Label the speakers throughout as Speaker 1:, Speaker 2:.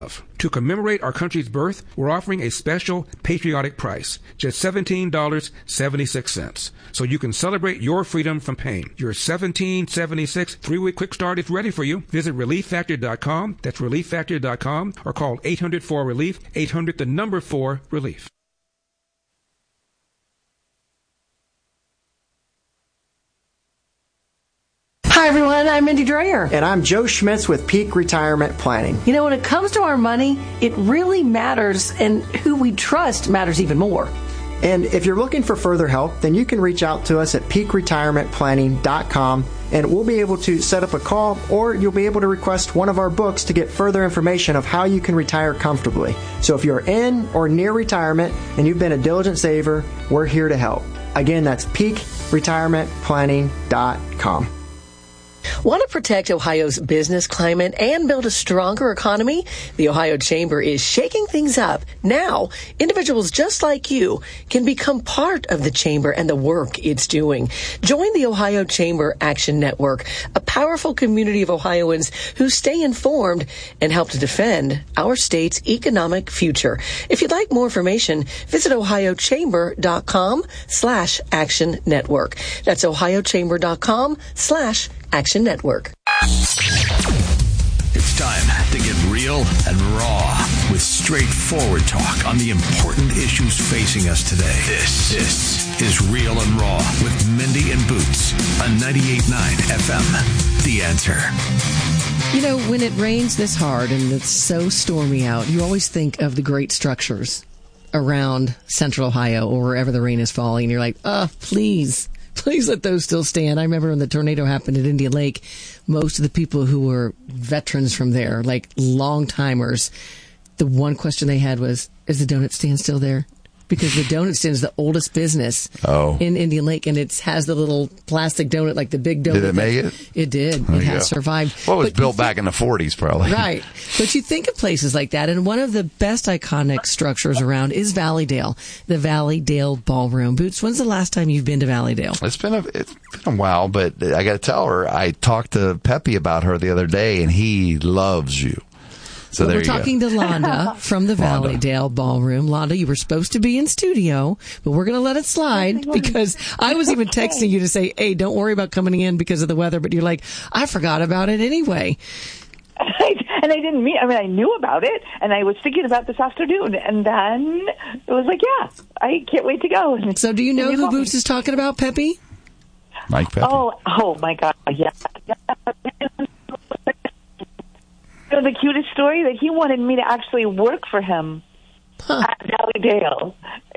Speaker 1: To commemorate our country's birth, we're offering a special patriotic price, just $17.76. So you can celebrate your freedom from pain. Your $17.76 3-week quick start is ready for you. Visit ReliefFactor.com. That's ReliefFactor.com, or call 800-4-RELIEF, 800-4-RELIEF.
Speaker 2: Hi, everyone. I'm Mindy Dreyer.
Speaker 3: And I'm Joe Schmitz with Peak Retirement Planning.
Speaker 2: You know, when it comes to our money, it really matters, and who we trust matters even more.
Speaker 3: And if you're looking for further help, then you can reach out to us at peakretirementplanning.com, and we'll be able to set up a call, or you'll be able to request one of our books to get further information of how you can retire comfortably. So if you're in or near retirement and you've been a diligent saver, we're here to help. Again, that's peakretirementplanning.com.
Speaker 2: Want to protect Ohio's business climate and build a stronger economy? The Ohio Chamber is shaking things up. Now, individuals just like you can become part of the Chamber and the work it's doing. Join the Ohio Chamber Action Network, a powerful community of Ohioans who stay informed and help to defend our state's economic future. If you'd like more information, visit ohiochamber.com/action network. That's ohiochamber.com/Action Network.
Speaker 4: It's time to get real and raw with straightforward talk on the important issues facing us today. This is Real and Raw with Mindy and Boots on 98.9 FM. The Answer.
Speaker 5: You know, when it rains this hard and it's so stormy out, you always think of the great structures around Central Ohio or wherever the rain is falling. And you're like, please let those still stand. I remember when the tornado happened at Indian Lake, most of the people who were veterans from there, like long-timers, the one question they had was, is the donut stand still there? Because the donut stand is the oldest business in Indian Lake, and it has the little plastic donut, like the big donut.
Speaker 6: Did it make it?
Speaker 5: It did. It has survived.
Speaker 6: Well, it was built back in the 40s, probably.
Speaker 5: Right. But you think of places like that, and one of the best iconic structures around is Valleydale, the Valleydale Ballroom. Boots, when's the last time you've been to Valleydale?
Speaker 6: It's been a while, but I got to tell her, I talked to Pepe about her the other day, and he loves you. So
Speaker 5: we're talking to Londa from the Valleydale Ballroom. Londa, you were supposed to be in studio, but we're going to let it slide because I was even texting you to say, hey, don't worry about coming in because of the weather, but you're like, I forgot about it anyway.
Speaker 7: And I didn't mean, I knew about it, and I was thinking about this afternoon, and then it was like, yeah, I can't wait to go.
Speaker 5: So do you know who Boots is talking about, Pepe?
Speaker 6: Mike Pepe.
Speaker 7: Oh my God, yeah. The cutest story that he wanted me to actually work for him at Valleydale.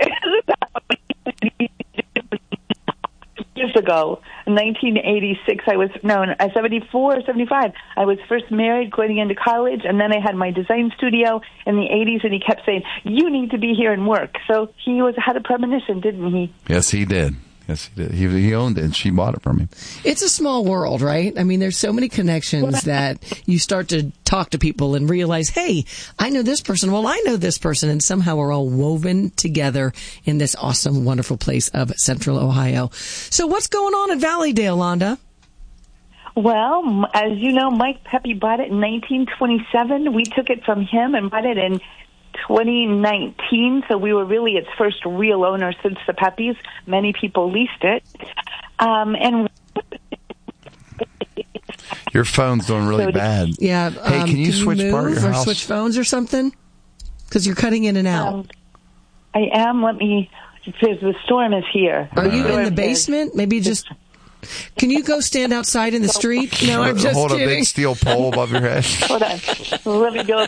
Speaker 7: Years ago, in 1986, 74 or 75. I was first married, going into college, and then I had my design studio in the 80s, and he kept saying, you need to be here and work. So he had a premonition, didn't he?
Speaker 6: Yes, he did. Yes, he did. He owned it, and she bought it from him.
Speaker 5: It's a small world, right? I mean, there's so many connections that you start to talk to people and realize, hey, I know this person. Well, I know this person. And somehow we're all woven together in this awesome, wonderful place of Central Ohio. So what's going on in Valleydale, Londa?
Speaker 7: Well, as you know, Mike Pepe bought it in 1927. We took it from him and bought it in 2019, so we were really its first real owner since the Pepes. Many people leased it. And
Speaker 6: your phone's doing really bad.
Speaker 5: Yeah.
Speaker 6: Hey, can you switch part of your house?
Speaker 5: Or switch phones or something? Because you're cutting in and out.
Speaker 7: I am. Because the storm is here.
Speaker 5: Are you in the basement? Maybe just... Can you go stand outside in the street? No, I'm just
Speaker 6: Hold
Speaker 5: kidding.
Speaker 6: a big steel pole above your head.
Speaker 7: Hold on. Let me go.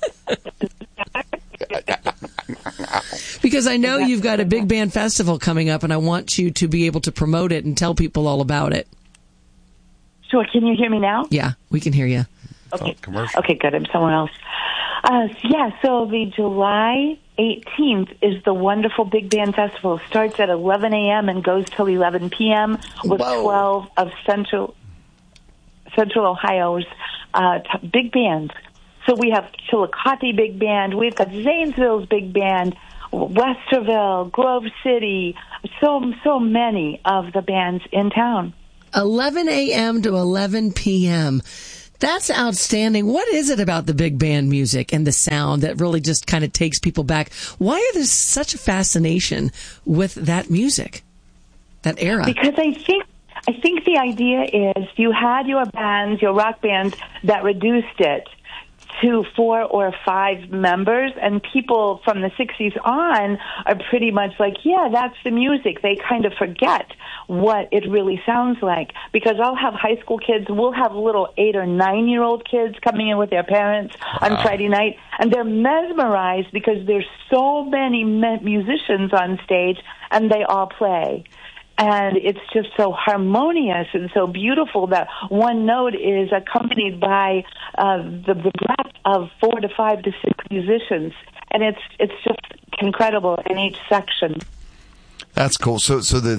Speaker 5: Because I know you've got a big band festival coming up, and I want you to be able to promote it and tell people all about it.
Speaker 7: Sure. Can you hear me now?
Speaker 5: Yeah, we can hear you.
Speaker 7: Okay. Okay, good. I'm somewhere else. So the July 18th is the wonderful Big Band Festival. It starts at 11 a.m. and goes till 11 p.m. with 12 of Central Ohio's big bands. So we have Chillicothe Big Band, we've got Zanesville's Big Band, Westerville, Grove City, so many of the bands in town.
Speaker 5: 11 a.m. to 11 p.m. That's outstanding. What is it about the big band music and the sound that really just kind of takes people back? Why is there such a fascination with that music, that era?
Speaker 7: Because I think the idea is you had your bands, your rock bands, that reduced it to 4 or 5 members, and people from the 60s on are pretty much like, yeah, that's the music. They kind of forget what it really sounds like, because I'll have high school kids, we'll have little 8 or 9-year-old kids coming in with their parents on Friday night, and they're mesmerized because there's so many musicians on stage, and they all play. And it's just so harmonious and so beautiful that one note is accompanied by the breadth of 4 to 5 to 6 musicians, and it's just incredible in each section.
Speaker 6: That's cool. So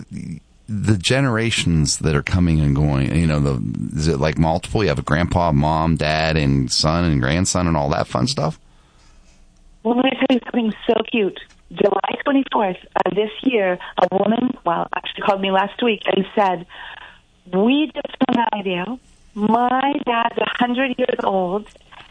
Speaker 6: the generations that are coming and going, is it like multiple? You have a grandpa, mom, dad, and son and grandson, and all that fun stuff.
Speaker 7: Well, let me tell you something so cute. July 24th of this year, a woman, actually called me last week and said, we just found out idea. My dad's 100 years old.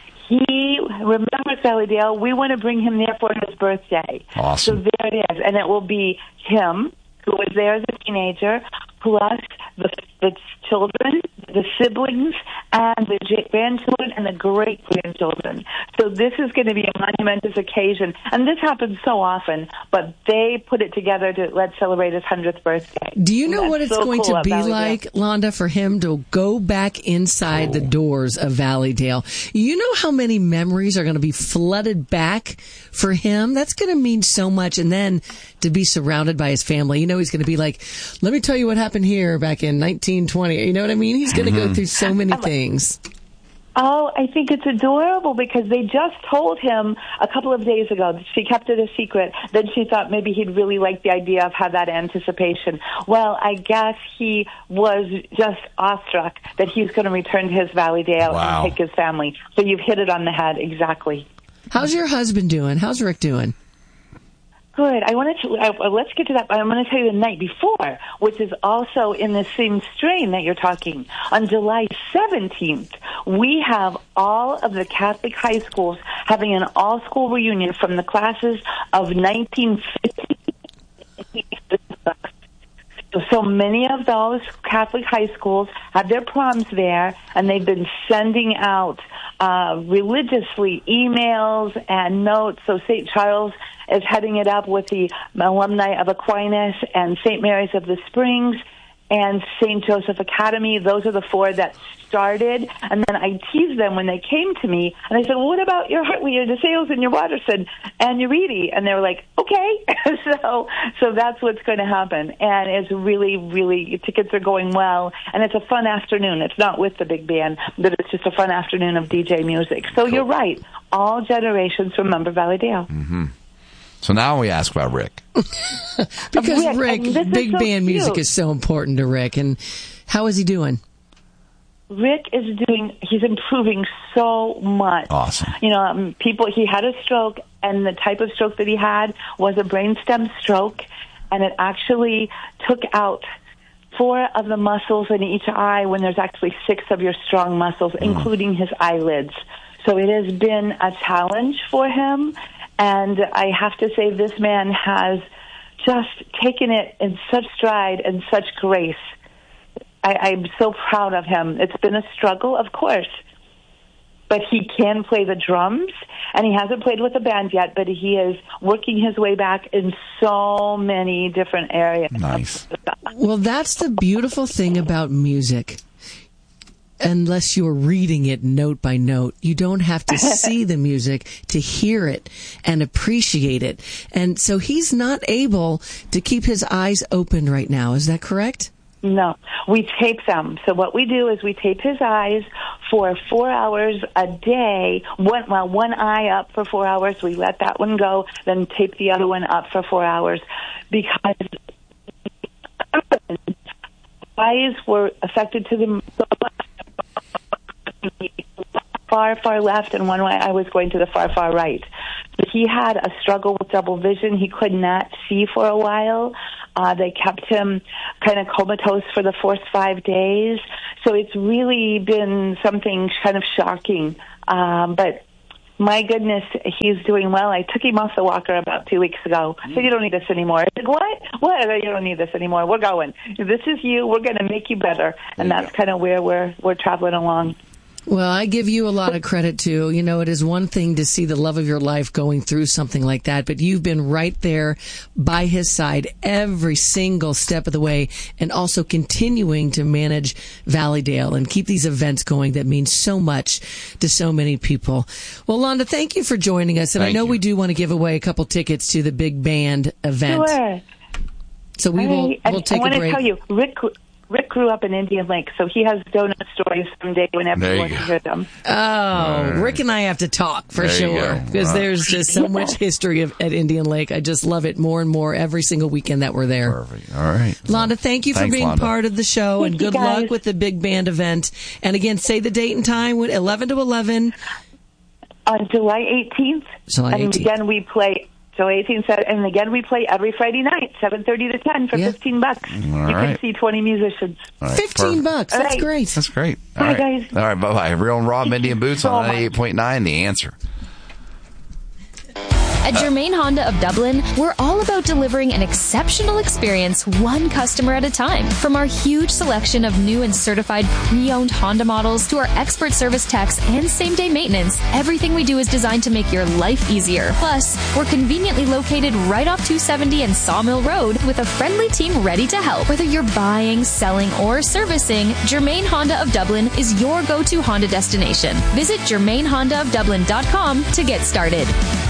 Speaker 7: He remembers Valleydale. We want to bring him there for his birthday.
Speaker 6: Awesome.
Speaker 7: So there it is. And it will be him, who was there as a teenager, plus the children, the siblings, and the grandchildren, and the great-grandchildren. So this is going to be a monumentous occasion. And this happens so often, but they put it together to let's celebrate his 100th birthday.
Speaker 5: Do you know what it's
Speaker 7: so
Speaker 5: going
Speaker 7: cool
Speaker 5: to be
Speaker 7: Valleydale.
Speaker 5: like, Londa, for him to go back inside the doors of Valleydale? You know how many memories are going to be flooded back for him? That's going to mean so much. And then to be surrounded by his family, he's going to be like, let me tell you what happened here back in 1920. You know what I mean? He's going to go through so many things.
Speaker 7: Oh, I think it's adorable because they just told him a couple of days ago. She kept it a secret. Then she thought maybe he'd really like the idea of that anticipation. Well, I guess he was just awestruck that he's going to return to his Valleydale and take his family. So you've hit it on the head, exactly.
Speaker 5: How's your husband doing? How's Rick doing?
Speaker 7: Good. Let's get to that. I'm going to tell you the night before, which is also in the same strain that you're talking. On July 17th, we have all of the Catholic high schools having an all-school reunion from the classes of 1950. So many of those Catholic high schools have their proms there, and they've been sending out religiously emails and notes. So St. Charles is heading it up with the alumni of Aquinas and St. Mary's of the Springs and St. Joseph Academy. Those are the 4 that started. And then I teased them when they came to me, and I said, well, what about your Hartley, your DeSales, and your Watterson, and your Reedy? And they were like, okay. So that's what's going to happen. And it's really, really, tickets are going well. And it's a fun afternoon. It's not with the big band, but it's just a fun afternoon of DJ music. So You're right. All generations remember Valleydale.
Speaker 6: Mm-hmm. So now we ask about Rick.
Speaker 5: Because Rick, big band music is so important to Rick. And how is he doing?
Speaker 7: Rick he's improving so much.
Speaker 6: Awesome.
Speaker 7: He had a stroke, and the type of stroke that he had was a brainstem stroke, and it actually took out 4 of the muscles in each eye when there's actually 6 of your strong muscles, including his eyelids. So it has been a challenge for him. And I have to say, this man has just taken it in such stride and such grace. I'm so proud of him. It's been a struggle, of course, but he can play the drums, and he hasn't played with a band yet, but he is working his way back in so many different areas.
Speaker 6: Nice.
Speaker 5: Well, that's the beautiful thing about music. Unless you're reading it note by note, you don't have to see the music to hear it and appreciate it. And so he's not able to keep his eyes open right now. Is that correct?
Speaker 7: No, we tape them. So what we do is we tape his eyes for 4 hours a day. One eye up for 4 hours. We let that one go, then tape the other one up for 4 hours, because eyes were affected to the far left, and one way I was going to the far right. So he had a struggle with double vision. He could not see for a while. They kept him kind of comatose for the first 5 days. So it's really been something kind of shocking. But my goodness, he's doing well. I took him off the walker about 2 weeks ago. I said, you don't need this anymore. I said, what? You don't need this anymore. We're going. This is you. We're going to make you better. And that's kind of where we're traveling along.
Speaker 5: Well, I give you a lot of credit, too. You know, it is one thing to see the love of your life going through something like that, but you've been right there by his side every single step of the way, and also continuing to manage Valleydale and keep these events going that mean so much to so many people. Well, Londa, thank you for joining us, and I know we do want to give away a couple tickets to the big band event.
Speaker 7: Sure.
Speaker 5: So we'll take a break.
Speaker 7: I want to tell you, Rick grew up in Indian Lake, so he has donut stories someday whenever you want to hear them.
Speaker 5: Oh, Rick and I have to talk for sure, because there's just so much history at Indian Lake. I just love it more and more every single weekend that we're there.
Speaker 6: Perfect. All right.
Speaker 5: Londa, thank you for being part of the show, and good luck with the big band event. And again, say the date and time, 11 to 11.
Speaker 7: On July 18th. And again, we play... So 18 said, and again we play every Friday night, 7:30 to 10 for $15. You can see 20 musicians.
Speaker 6: Right,
Speaker 5: $15. That's great.
Speaker 6: That's great.
Speaker 7: Bye, guys.
Speaker 6: All right, bye-bye. Real and Raw, Mindy and Boots on 98.9, The Answer.
Speaker 8: At Germain Honda of Dublin, we're all about delivering an exceptional experience one customer at a time. From our huge selection of new and certified pre-owned Honda models to our expert service techs and same-day maintenance, everything we do is designed to make your life easier. Plus, we're conveniently located right off 270 and Sawmill Road with a friendly team ready to help. Whether you're buying, selling, or servicing, Germain Honda of Dublin is your go-to Honda destination. Visit GermainHondaofDublin.com to get started.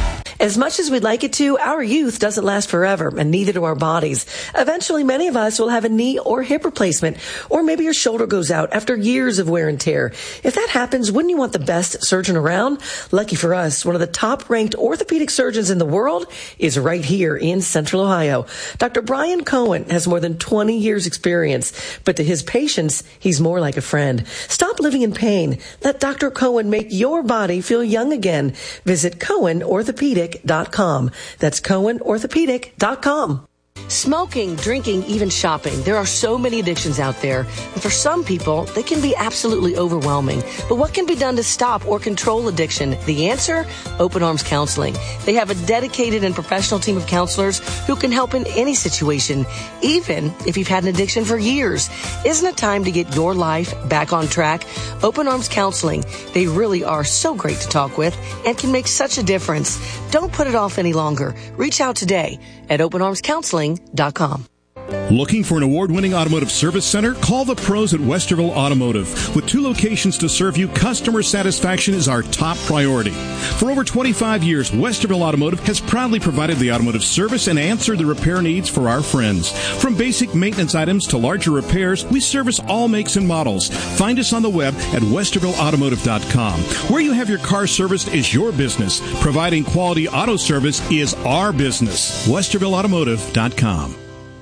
Speaker 2: As much as we'd like it to, our youth doesn't last forever, and neither do our bodies. Eventually, many of us will have a knee or hip replacement, or maybe your shoulder goes out after years of wear and tear. If that happens, wouldn't you want the best surgeon around? Lucky for us, one of the top-ranked orthopedic surgeons in the world is right here in Central Ohio. Dr. Brian Cohen has more than 20 years' experience, but to his patients, he's more like a friend. Stop living in pain. Let Dr. Cohen make your body feel young again. Visit CohenOrthopedic.com. That's CohenOrthopedic.com. Smoking, drinking, even shopping. There are so many addictions out there. And for some people, they can be absolutely overwhelming. But what can be done to stop or control addiction? The answer? Open Arms Counseling. They have a dedicated and professional team of counselors who can help in any situation, even if you've had an addiction for years. Isn't it time to get your life back on track? Open Arms Counseling. They really are so great to talk with and can make such a difference. Don't put it off any longer. Reach out today at openarmscounseling.com.
Speaker 9: Looking for an award-winning automotive service center? Call the pros at Westerville Automotive. With 2 locations to serve you, customer satisfaction is our top priority. For over 25 years, Westerville Automotive has proudly provided the automotive service and answered the repair needs for our friends. From basic maintenance items to larger repairs, we service all makes and models. Find us on the web at westervilleautomotive.com. Where you have your car serviced is your business. Providing quality auto service is our business. westervilleautomotive.com.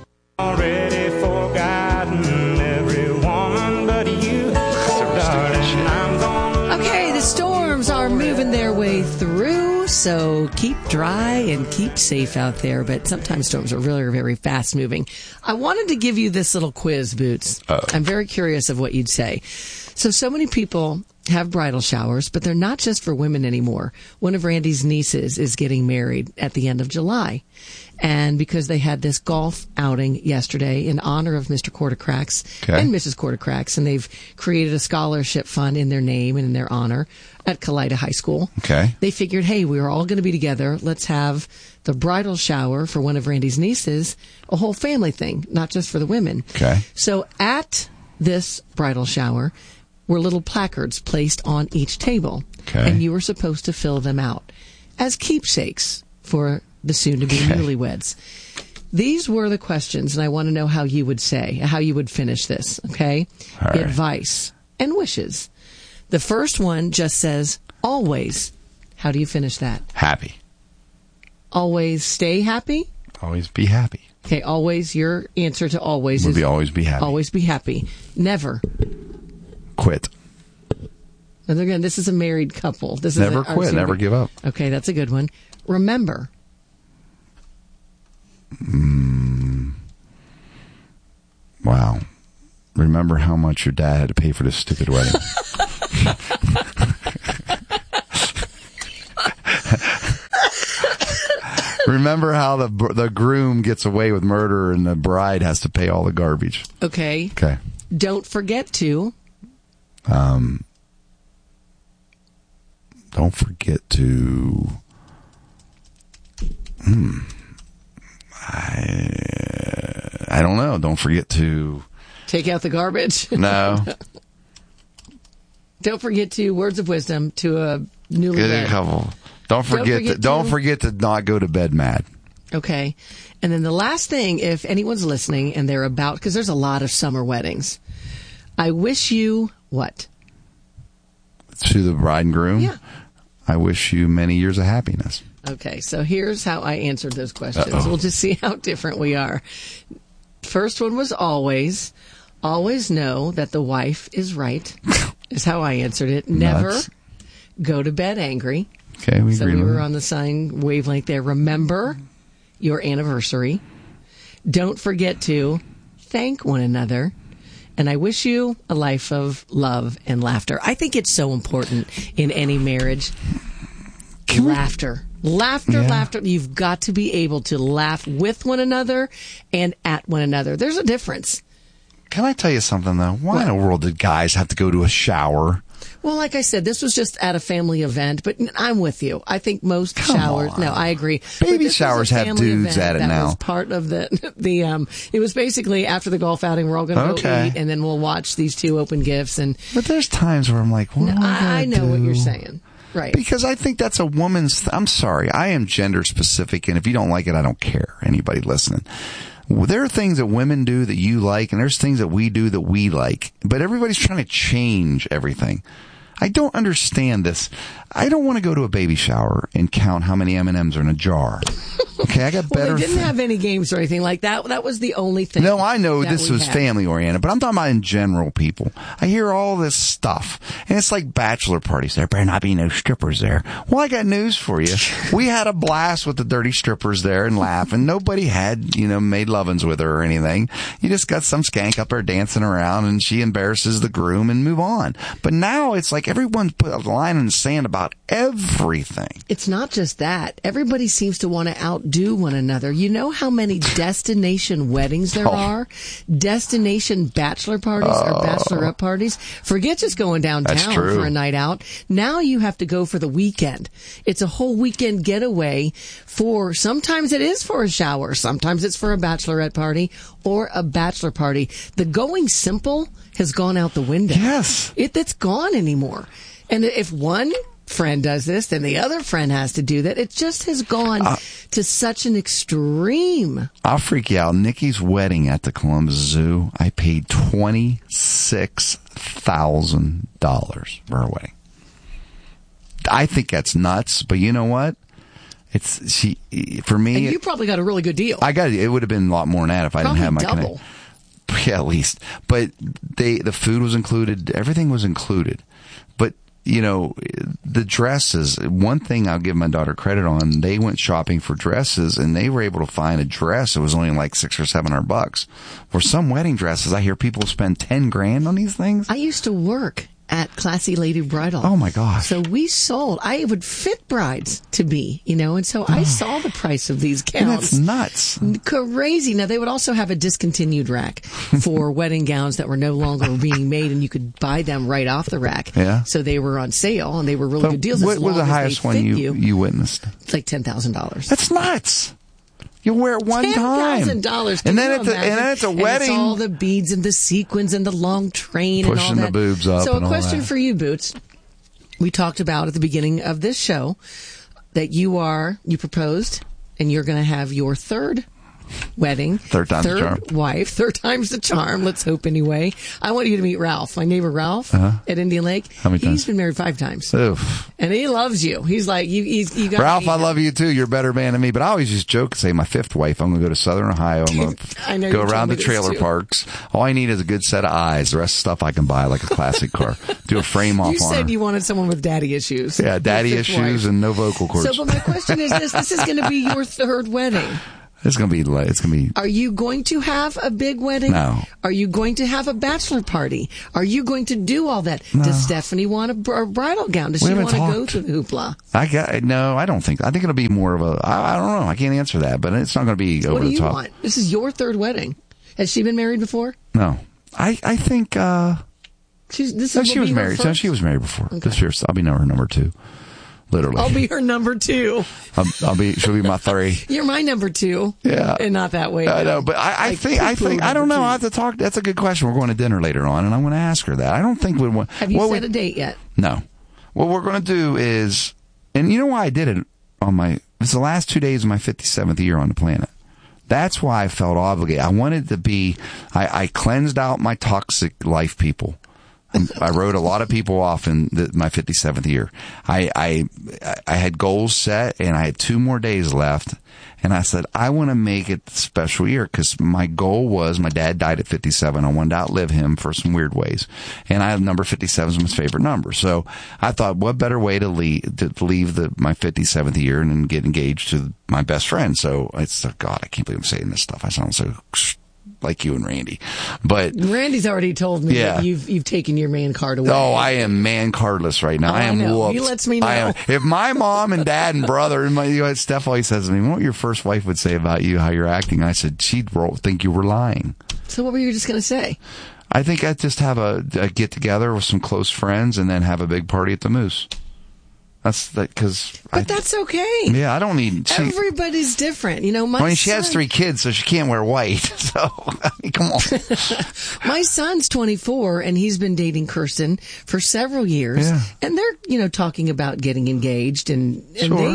Speaker 10: Already forgotten every woman but you.
Speaker 5: Okay, the storms are moving their way through, so keep dry and keep safe out there. But sometimes storms are really very fast moving. I wanted to give you this little quiz, Boots. I'm very curious of what you'd say. So many people have bridal showers, but they're not just for women anymore. One of Randy's nieces is getting married at the end of July. And because they had this golf outing yesterday in honor of Mr. Quartercracks and Mrs. Quartercracks, and they've created a scholarship fund in their name and in their honor at Kalida High School. They figured, hey, we are all going to be together. Let's have the bridal shower for one of Randy's nieces, a whole family thing, not just for the women. So at this bridal shower were little placards placed on each table, and you were supposed to fill them out as keepsakes for the soon-to-be newlyweds. These were the questions, and I want to know how you would say, how you would finish this, okay? Right. Advice and wishes. The first one just says, always. How do you finish that?
Speaker 6: Happy.
Speaker 5: Always stay happy?
Speaker 6: Always be happy.
Speaker 5: Okay, always, your answer to always is...
Speaker 6: always be happy.
Speaker 5: Always be happy. Never.
Speaker 6: Quit.
Speaker 5: And again, this is a married couple. This
Speaker 6: never
Speaker 5: is
Speaker 6: quit, never give up.
Speaker 5: Okay, that's a good one. Remember.
Speaker 6: Wow. remember how much your dad had to pay for this stupid wedding. Remember how the groom gets away with murder and the bride has to pay all the garbage.
Speaker 5: Okay.
Speaker 6: Okay.
Speaker 5: Don't forget to.
Speaker 6: Don't forget to. I don't know. Don't forget to.
Speaker 5: Take out the garbage.
Speaker 6: No.
Speaker 5: Don't forget to words of wisdom to a newlywed
Speaker 6: couple. Don't forget to not go to bed mad.
Speaker 5: Okay. And then the last thing, if anyone's listening and they're about, because there's a lot of summer weddings, I wish you what?
Speaker 6: To the bride and groom?
Speaker 5: Yeah.
Speaker 6: I wish you many years of happiness.
Speaker 5: Okay. So here's how I answered those questions.
Speaker 6: Uh-oh.
Speaker 5: We'll just see how different we are. First one was always know that the wife is right, is how I answered it. Never go to bed angry.
Speaker 6: Okay, we
Speaker 5: So
Speaker 6: agree
Speaker 5: we
Speaker 6: with
Speaker 5: were
Speaker 6: that.
Speaker 5: on the same wavelength there. Remember your anniversary. Don't forget to thank one another. And I wish you a life of love and laughter. I think it's so important in any marriage. Laughter. Laughter. You've got to be able to laugh with one another and at one another. There's a difference.
Speaker 6: Can I tell you something, though? Why in the world did guys have to go to a shower?
Speaker 5: Well, like I said, this was just at a family event, but I'm with you. I think most showers.
Speaker 6: on.
Speaker 5: No, I agree.
Speaker 6: Baby showers have dudes at it
Speaker 5: that
Speaker 6: now.
Speaker 5: Was part of the it was basically after the golf outing, we're all going to go eat, and then we'll watch these two open gifts. And
Speaker 6: But there's times where I'm like, what am
Speaker 5: I know what
Speaker 6: do?
Speaker 5: you're saying, right?
Speaker 6: Because I think that's a woman's. I'm sorry, I am gender specific, and if you don't like it, I don't care. Anybody listening. There are things that women do that you like, and there's things that we do that we like. But everybody's trying to change everything. I don't understand this. I don't want to go to a baby shower and count how many M&Ms are in a jar. Okay, I got better.
Speaker 5: Well, they didn't have any games or anything like that. That was the only thing.
Speaker 6: No, I know
Speaker 5: that
Speaker 6: this
Speaker 5: we
Speaker 6: was
Speaker 5: had.
Speaker 6: family oriented, but I'm talking about in general, people. I hear all this stuff, and it's like bachelor parties. There better not be no strippers there. Well, I got news for you. We had a blast with the dirty strippers there and laugh, and nobody had, made lovin's with her or anything. You just got some skank up there dancing around, and she embarrasses the groom and move on. But now it's like everyone's put a line in the sand about everything.
Speaker 5: It's not just that. Everybody seems to want to outdo one another. You know how many destination weddings there are? Destination bachelor parties or bachelorette parties? Forget just going downtown for a night out. Now you have to go for the weekend. It's a whole weekend getaway for, sometimes it is for a shower. Sometimes it's for a bachelorette party or a bachelor party. The going simple has gone out the window.
Speaker 6: Yes.
Speaker 5: It's gone anymore. And if one friend does this, then the other friend has to do that. It just has gone to such an extreme.
Speaker 6: I'll freak you out. Nikki's wedding at the Columbus Zoo, I paid $26,000 for her wedding. I think that's nuts, but you know what? For me.
Speaker 5: And you probably got a really good deal.
Speaker 6: It would have been a lot more than that if I didn't have my
Speaker 5: double.
Speaker 6: Yeah, at least. But the food was included. Everything was included. But the dresses, one thing I'll give my daughter credit on, they went shopping for dresses and they were able to find a dress that was only like $600 or $700. For some wedding dresses, I hear people spend $10,000 on these things.
Speaker 5: I used to work at Classy Lady Bridal.
Speaker 6: Oh my gosh.
Speaker 5: So we sold, I would fit brides to be, and so I saw the price of these gowns.
Speaker 6: That's nuts.
Speaker 5: Crazy. Now they would also have a discontinued rack for wedding gowns that were no longer being made and you could buy them right off the rack.
Speaker 6: Yeah.
Speaker 5: So they were on sale and they were really good deals.
Speaker 6: What was the highest one you witnessed?
Speaker 5: It's like $10,000.
Speaker 6: That's nuts. You wear it one time.
Speaker 5: $10,000.
Speaker 6: And then it's a wedding.
Speaker 5: It's all the beads and the sequins and the long train and all that.
Speaker 6: Pushing the boobs up.
Speaker 5: So
Speaker 6: and
Speaker 5: a question
Speaker 6: all that.
Speaker 5: for you, Boots. We talked about at the beginning of this show that you proposed and you're going to have your third wedding.
Speaker 6: Third time's the charm.
Speaker 5: Wife. Third time's the charm. Let's hope anyway. I want you to meet Ralph, my neighbor Ralph at Indian Lake.
Speaker 6: How many times?
Speaker 5: He's been married 5 times.
Speaker 6: Oof.
Speaker 5: And he loves you. He's like, you got
Speaker 6: Ralph, I love you too. You're a better man than me. But I always just joke and say, my 5th wife, I'm going to go to Southern Ohio. I'm going
Speaker 5: I know
Speaker 6: to go
Speaker 5: you
Speaker 6: around the
Speaker 5: told me
Speaker 6: trailer
Speaker 5: this, too.
Speaker 6: parks. All I need is a good set of eyes. The rest of the stuff I can buy like a classic car. Do a frame off
Speaker 5: You
Speaker 6: on
Speaker 5: said
Speaker 6: her.
Speaker 5: you wanted someone with daddy issues.
Speaker 6: Yeah, daddy
Speaker 5: Your 5th
Speaker 6: issues
Speaker 5: wife.
Speaker 6: and no vocal cords.
Speaker 5: So, but my question is this. This is going to be your third wedding.
Speaker 6: It's gonna be.
Speaker 5: Are you going to have a big wedding?
Speaker 6: No.
Speaker 5: Are you going to have a bachelor party? Are you going to do all that?
Speaker 6: No.
Speaker 5: Does Stephanie want a bridal gown? Does she want to go through the hoopla?
Speaker 6: I don't think. I think it'll be more of a. I don't know. I can't answer that, but it's not going to be over the top.
Speaker 5: What do you want? This is your third wedding. Has she been married before?
Speaker 6: No. I think.
Speaker 5: She
Speaker 6: was married. So she was married before. Okay. This year, I'll be her number 2. Literally.
Speaker 5: I'll be her number 2.
Speaker 6: She'll be my 3.
Speaker 5: You're my number 2.
Speaker 6: Yeah.
Speaker 5: And not that way.
Speaker 6: I know, but I think, I don't know. I have to talk. That's a good question. We're going to dinner later on, and I'm going to ask her that. I don't think we want.
Speaker 5: Have you set a date yet?
Speaker 6: No. What we're going to do is, and you know why I did it it's the last 2 days of my 57th year on the planet. That's why I felt obligated. I wanted to be, I cleansed out my toxic life people. I wrote a lot of people off in my 57th year. I had goals set, and I had 2 more days left. And I said, I want to make it a special year, because my goal was, my dad died at 57. I wanted to outlive him for some weird ways. And I have number 57 is my favorite number. So I thought, what better way to leave my 57th year and then get engaged to my best friend? So it's, God, I can't believe I'm saying this stuff. I sound so like you and Randy, but
Speaker 5: Randy's already told me that you've taken your man card away.
Speaker 6: Oh, I am man cardless right now. I am whooped.
Speaker 5: He lets me know.
Speaker 6: If my mom and dad and brother and Steph always says to me, "What your first wife would say about you, how you're acting?" I said, she'd think you were lying. So
Speaker 5: what were you just going to say?
Speaker 6: I think I'd just have a get together with some close friends and then have a big party at the Moose. That's
Speaker 5: okay.
Speaker 6: Yeah, I don't need.
Speaker 5: Everybody's different,
Speaker 6: she has 3 kids, so she can't wear white. So come on.
Speaker 5: My son's 24, and he's been dating Kirsten for several years, and they're talking about getting engaged, and
Speaker 6: sure.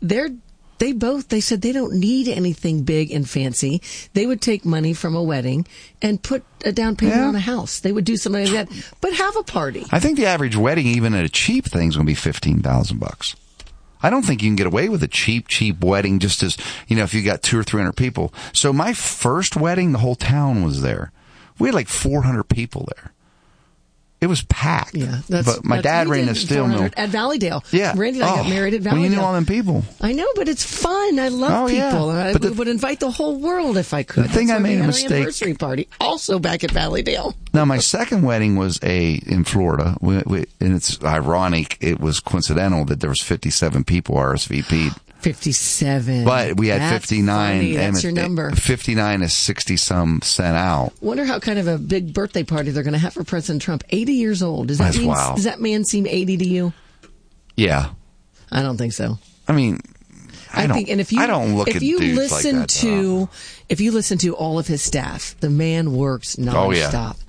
Speaker 5: They said they don't need anything big and fancy. They would take money from a wedding and put a down payment on a house. They would do something like that, but have a party.
Speaker 6: I think the average wedding, even at a cheap thing, is going to be $15,000. I don't think you can get away with a cheap wedding just as, if you got 200 or 300 people. So my first wedding, the whole town was there. We had like 400 people there. It was packed. Yeah, but my dad ran a steel mill
Speaker 5: at Valleydale.
Speaker 6: Yeah,
Speaker 5: Randy and I got married at Valleydale.
Speaker 6: Well, you knew all them people.
Speaker 5: I know, but it's fun. I love people.
Speaker 6: Yeah.
Speaker 5: I would invite the whole world if I could.
Speaker 6: The thing I made a mistake.
Speaker 5: Anniversary party, also back at Valleydale.
Speaker 6: Now, my second wedding was in Florida, and it's ironic. It was coincidental that there was 57 people RSVP'd.
Speaker 5: 57.
Speaker 6: But we had 59.
Speaker 5: Funny. That's your number.
Speaker 6: 59 is 60-some sent out.
Speaker 5: Wonder how kind of a big birthday party they're going to have for President Trump. 80 years old. Does that man seem 80 to you?
Speaker 6: Yeah.
Speaker 5: I don't think so.
Speaker 6: I mean, I don't look at dudes like that.
Speaker 5: If you listen to all of his staff, the man works nonstop.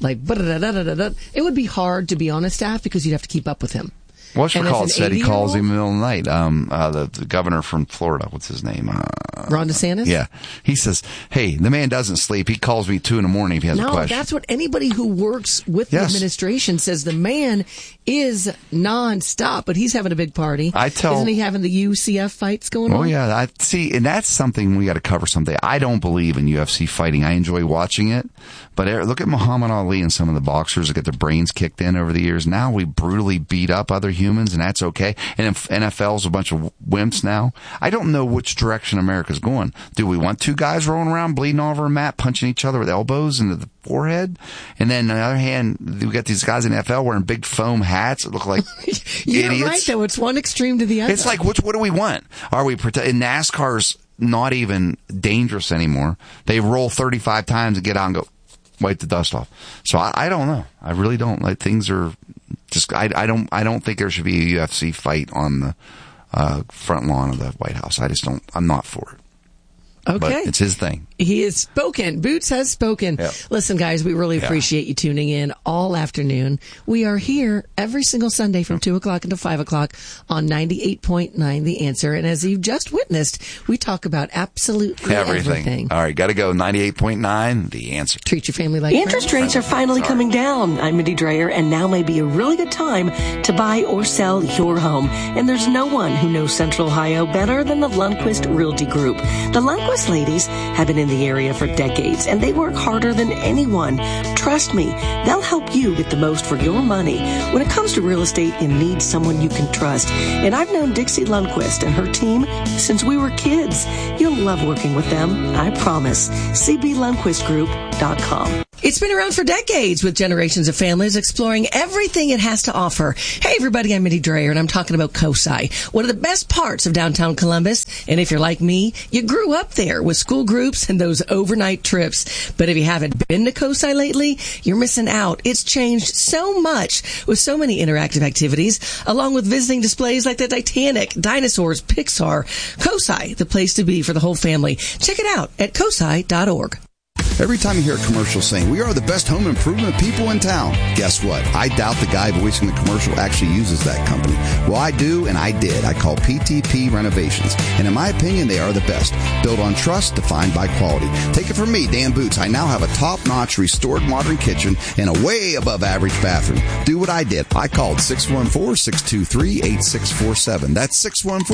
Speaker 5: It would be hard to be on his staff because you'd have to keep up with him.
Speaker 6: Whatchamacallit said he calls him in the middle of the night. The governor from Florida, what's his name?
Speaker 5: Ron DeSantis?
Speaker 6: Yeah. He says, hey, the man doesn't sleep. He calls me 2 a.m. if he has a question.
Speaker 5: No, that's what anybody who works with the administration says. The man is nonstop, but he's having a big party. Isn't he having the UCF fights going on?
Speaker 6: Oh, yeah. And that's something we got to cover someday. I don't believe in UFC fighting. I enjoy watching it. But look at Muhammad Ali and some of the boxers that get their brains kicked in over the years. Now we brutally beat up other humans, and that's okay. And NFL's a bunch of wimps now. I don't know which direction America's going. Do we want 2 guys rolling around, bleeding all over a mat, punching each other with elbows into the forehead? And then on the other hand, we got these guys in the NFL wearing big foam hats that look like
Speaker 5: You're
Speaker 6: idiots.
Speaker 5: Right, though. It's one extreme to the other.
Speaker 6: It's like, what do we want? Are we NASCAR's not even dangerous anymore. They roll 35 times and get out and go, wipe the dust off. So I don't know. I really don't. Like, things are just. I don't think there should be a UFC fight on the front lawn of the White House. I just don't. I'm not for it.
Speaker 5: Okay.
Speaker 6: But it's his thing.
Speaker 5: He has spoken. Boots has spoken.
Speaker 6: Yep.
Speaker 5: Listen, guys, we really appreciate you tuning in all afternoon. We are here every single Sunday from 2 o'clock until 5 o'clock on 98.9 The Answer. And as you've just witnessed, we talk about absolutely everything.
Speaker 6: All right, got to go. 98.9 The Answer.
Speaker 5: Treat your family like
Speaker 2: Interest rates are finally coming down. I'm Mindy Dreyer, and now may be a really good time to buy or sell your home. And there's no one who knows Central Ohio better than the Lundquist Realty Group. The Lundquist Lewis ladies have been in the area for decades, and they work harder than anyone. Trust me, they'll help you get the most for your money. When it comes to real estate, you need someone you can trust. And I've known Dixie Lundquist and her team since we were kids. You'll love working with them, I promise. CBLundquistGroup.com.
Speaker 5: It's been around for decades, with generations of families exploring everything it has to offer. Hey, everybody, I'm Mindy Dreyer, and I'm talking about COSI, one of the best parts of downtown Columbus. And if you're like me, you grew up there with school groups and those overnight trips. But if you haven't been to COSI lately, you're missing out. It's changed so much with so many interactive activities, along with visiting displays like the Titanic, dinosaurs, Pixar. COSI, the place to be for the whole family. Check it out at COSI.org.
Speaker 11: Every time you hear a commercial saying, we are the best home improvement people in town, guess what? I doubt the guy voicing the commercial actually uses that company. Well, I do, and I did. I call PTP Renovations. And in my opinion, they are the best. Built on trust, defined by quality. Take it from me, Dan Boots. I now have a top-notch restored modern kitchen and a way above average bathroom. Do what I did. I called 614-623-8647. That's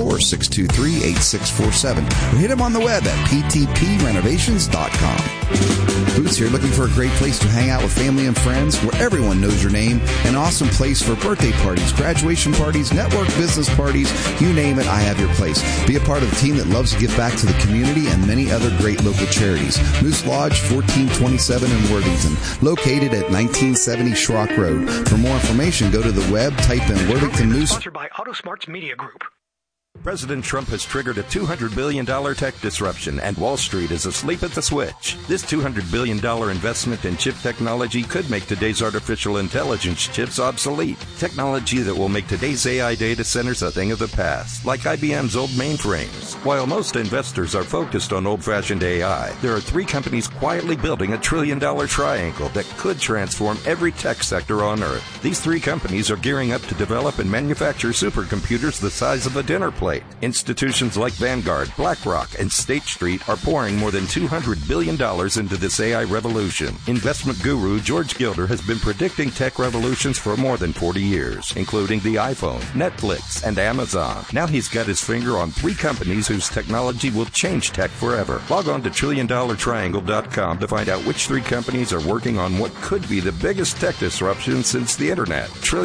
Speaker 11: 614-623-8647. Or hit them on the web at ptprenovations.com. Boots here, looking for a great place to hang out with family and friends where everyone knows your name. An awesome place for birthday parties, graduation parties, network business parties, you name it, I have your place. Be a part of the team that loves to give back to the community and many other great local charities. Moose Lodge, 1427 in Worthington, located at 1970 Schrock Road. For more information, go to the web, type in Worthington Moose.
Speaker 12: Sponsored by AutoSmarts Media Group.
Speaker 13: President Trump has triggered a $200 billion tech disruption, and Wall Street is asleep at the switch. This $200 billion investment in chip technology could make today's artificial intelligence chips obsolete. Technology that will make today's AI data centers a thing of the past, like IBM's old mainframes. While most investors are focused on old-fashioned AI, there are three companies quietly building a $1 trillion triangle that could transform every tech sector on Earth. These three companies are gearing up to develop and manufacture supercomputers the size of a dinner plate. Institutions like Vanguard, BlackRock, and State Street are pouring more than $200 billion into this AI revolution. Investment guru George Gilder has been predicting tech revolutions for more than 40 years, including the iPhone, Netflix, and Amazon. Now he's got his finger on three companies whose technology will change tech forever. Log on to TrillionDollarTriangle.com to find out which three companies are working on what could be the biggest tech disruption since the Internet.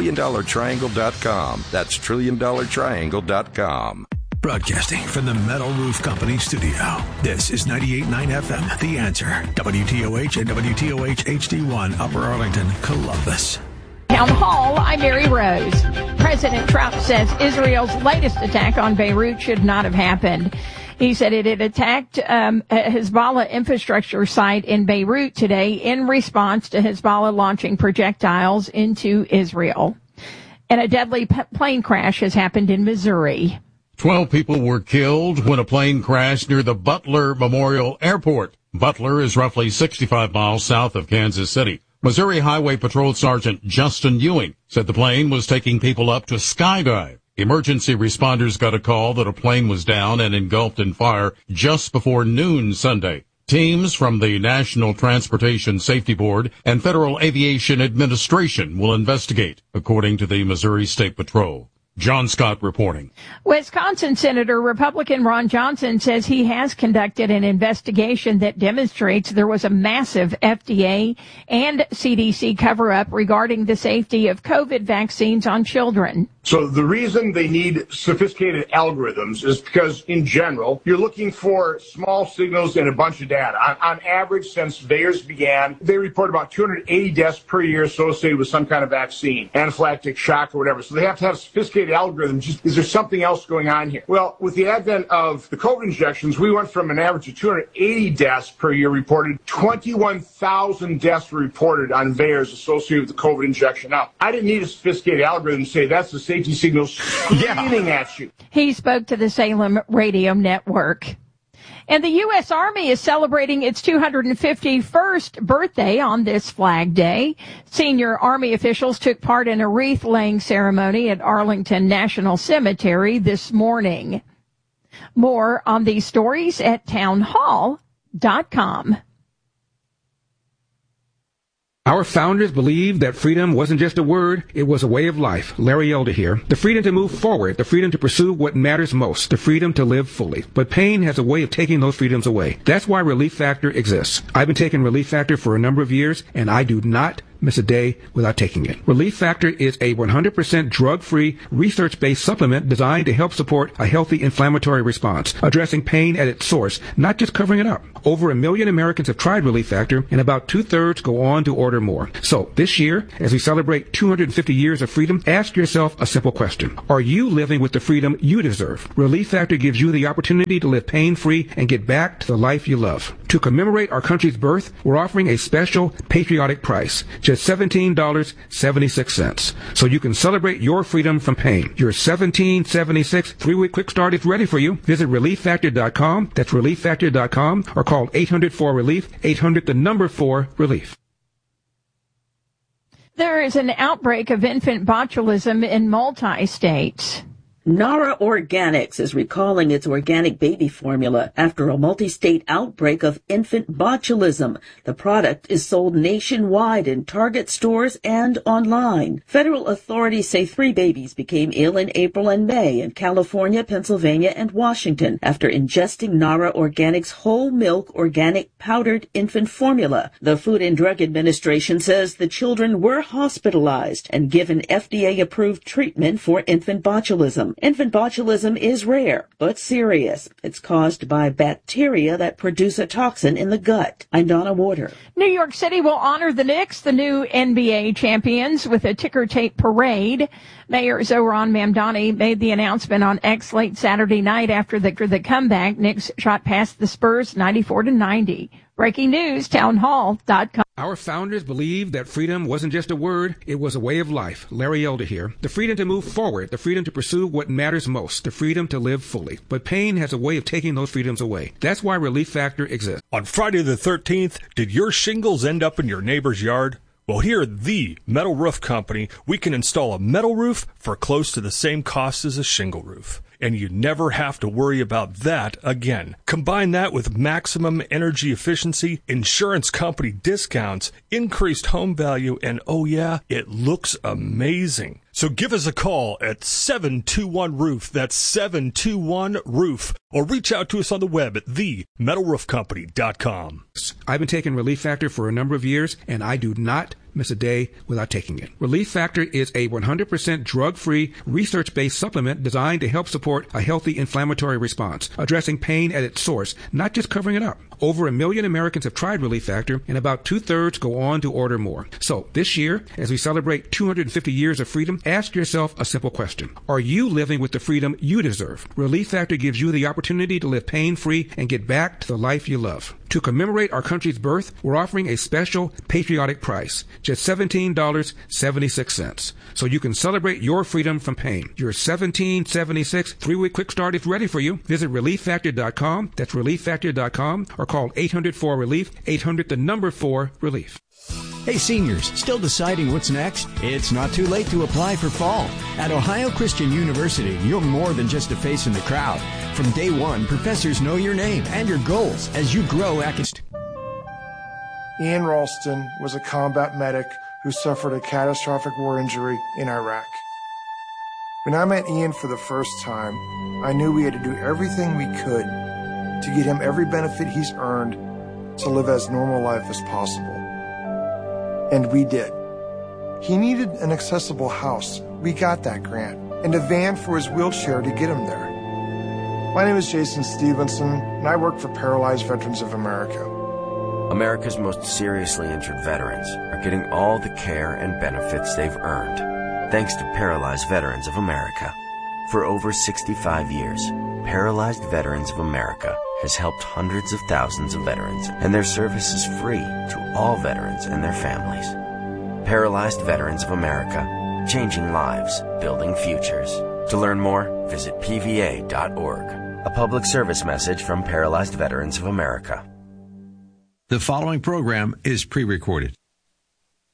Speaker 13: TrillionDollarTriangle.com. That's TrillionDollarTriangle.com.
Speaker 4: Broadcasting from the Metal Roof Company studio. This is 98.9 FM, The Answer. WTOH and WTOH HD1, Upper Arlington, Columbus.
Speaker 14: Town Hall, I'm Mary Rose. President Trump says Israel's latest attack on Beirut should not have happened. He said it had attacked a Hezbollah infrastructure site in Beirut today in response to Hezbollah launching projectiles into Israel. And a deadly plane crash has happened in Missouri.
Speaker 15: 12 people were killed when a plane crashed near the Butler Memorial Airport. Butler is roughly 65 miles south of Kansas City. Missouri Highway Patrol Sergeant Justin Ewing said the plane was taking people up to skydive. Emergency responders got a call that a plane was down and engulfed in fire just before noon Sunday. Teams from the National Transportation Safety Board and Federal Aviation Administration will investigate, according to the Missouri State Patrol. John Scott reporting.
Speaker 14: Wisconsin Senator Republican Ron Johnson says he has conducted an investigation that demonstrates there was a massive FDA and CDC cover-up regarding the safety of COVID vaccines on children.
Speaker 16: So the reason they need sophisticated algorithms is because, in general, you're looking for small signals and a bunch of data. On average, since VAERS began, they report about 280 deaths per year associated with some kind of vaccine, anaphylactic shock or whatever. So they have to have sophisticated algorithms. Is there something else going on here? Well, with the advent of the COVID injections, we went from an average of 280 deaths per year reported, 21,000 deaths were reported on VAERS associated with the COVID injection. Now, I didn't need a sophisticated algorithm to say that's the safety signals screaming at you.
Speaker 14: He spoke to the Salem Radio Network. And the U.S. Army is celebrating its 251st birthday on this Flag Day. Senior Army officials took part in a wreath-laying ceremony at Arlington National Cemetery this morning. More on these stories at townhall.com.
Speaker 1: Our founders believed that freedom wasn't just a word, it was a way of life. Larry Elder here. The freedom to move forward, the freedom to pursue what matters most, the freedom to live fully. But pain has a way of taking those freedoms away. That's why Relief Factor exists. I've been taking Relief Factor for a number of years, and I do not miss a day without taking it. Relief Factor is a 100% drug-free, research-based supplement designed to help support a healthy inflammatory response, addressing pain at its source, not just covering it up. Over 1 million Americans have tried Relief Factor, and about 2/3 go on to order more. So, this year, as we celebrate 250 years of freedom, ask yourself a simple question. Are you living with the freedom you deserve? Relief Factor gives you the opportunity to live pain-free and get back to the life you love. To commemorate our country's birth, we're offering a special patriotic price, just $17.76. So you can celebrate your freedom from pain. Your $17.76 3-week quick start is ready for you. Visit ReliefFactor.com. That's ReliefFactor.com, or call 800-4-RELIEF, 800-4-RELIEF.
Speaker 14: There is an outbreak of infant botulism in multi-states.
Speaker 17: Nara Organics is recalling its organic baby formula after a multi-state outbreak of infant botulism. The product is sold nationwide in Target stores and online. Federal authorities say 3 babies became ill in April and May in California, Pennsylvania, and Washington after ingesting Nara Organics whole milk organic powdered infant formula. The Food and Drug Administration says the children were hospitalized and given FDA-approved treatment for infant botulism. Infant botulism is rare, but serious. It's caused by bacteria that produce a toxin in the gut. I'm Donna Warder.
Speaker 14: New York City will honor the Knicks, the new NBA champions, with a ticker tape parade. Mayor Zohran Mamdani made the announcement on X late Saturday night after the comeback. Knicks shot past the Spurs 94-90. Breaking news, townhall.com.
Speaker 1: Our founders believed that freedom wasn't just a word, it was a way of life. Larry Elder here. The freedom to move forward, the freedom to pursue what matters most, the freedom to live fully. But pain has a way of taking those freedoms away. That's why Relief Factor exists.
Speaker 18: On Friday the 13th, did your shingles end up in your neighbor's yard? Well, here at the Metal Roof Company, we can install a metal roof for close to the same cost as a shingle roof. And you never have to worry about that again. Combine that with maximum energy efficiency, insurance company discounts, increased home value, and oh yeah, it looks amazing. So give us a call at 721-ROOF. That's 721-ROOF. Or reach out to us on the web at themetalroofcompany.com.
Speaker 1: I've been taking Relief Factor for a number of years, and I do not miss a day without taking it. Relief Factor is a 100% drug-free, research-based supplement designed to help support a healthy inflammatory response, addressing pain at its source, not just covering it up. Over 1 million Americans have tried Relief Factor, and about 2/3 go on to order more. So this year, as we celebrate 250 years of freedom, ask yourself a simple question. Are you living with the freedom you deserve? Relief Factor gives you the opportunity to live pain-free and get back to the life you love. To commemorate our country's birth, we're offering a special patriotic price, just $17.76. So you can celebrate your freedom from pain. Your $17.76 3-week quick start is ready for you. Visit ReliefFactor.com. That's ReliefFactor.com, or call 800-4-RELIEF, 800-4-RELIEF.
Speaker 19: Hey seniors, still deciding what's next? It's not too late to apply for fall. At Ohio Christian University, you're more than just a face in the crowd. From day one, professors know your name and your goals as you grow academically.
Speaker 20: Ian Ralston was a combat medic who suffered a catastrophic war injury in Iraq. When I met Ian for the first time, I knew we had to do everything we could to get him every benefit he's earned to live as normal life as possible. And we did. He needed an accessible house. We got that grant. And a van for his wheelchair to get him there. My name is Jason Stevenson, and I work for Paralyzed Veterans of America.
Speaker 21: America's most seriously injured veterans are getting all the care and benefits they've earned, thanks to Paralyzed Veterans of America. For over 65 years, Paralyzed Veterans of America has helped hundreds of thousands of veterans, and their service is free to all veterans and their families. Paralyzed Veterans of America, changing lives, building futures. To learn more, visit pva.org. A public service message from Paralyzed Veterans of America.
Speaker 4: The following program is pre-recorded.